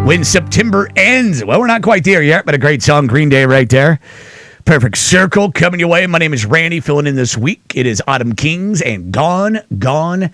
When September ends. Well, we're not quite there yet, but a great song, Green Day right there. Perfect Circle coming your way. My name is Randy, filling in this week. It is Autumn Kings and Gone, Gone,